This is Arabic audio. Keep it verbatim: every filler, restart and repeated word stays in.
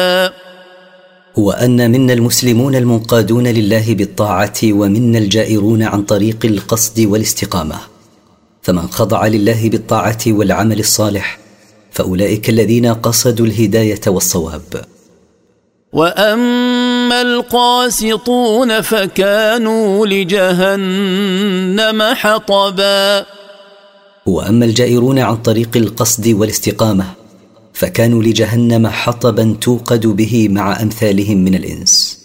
هو أن منا المسلمون المنقادون لله بالطاعة ومنا الجائرون عن طريق القصد والاستقامة. فمن خضع لله بالطاعة والعمل الصالح فأولئك الذين قصدوا الهداية والصواب. وأما القاسطون فكانوا لجهنم حطبا. وأما الجائرون عن طريق القصد والاستقامة فكانوا لجهنم حطبا توقد به مع أمثالهم من الإنس.